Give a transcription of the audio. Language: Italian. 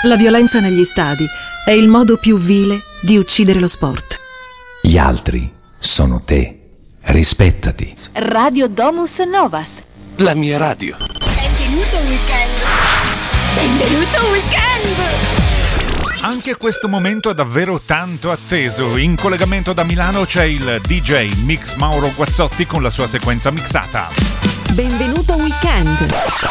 La violenza negli stadi è il modo più vile di uccidere lo sport. Gli altri sono te. Rispettati. Radio Domus Novas. La mia radio. Benvenuto al weekend. Benvenuto al weekend. Anche questo momento è davvero tanto atteso. In collegamento da Milano c'è il DJ Mix Mauro Guazzotti con la sua sequenza mixata. Benvenuto Weekend.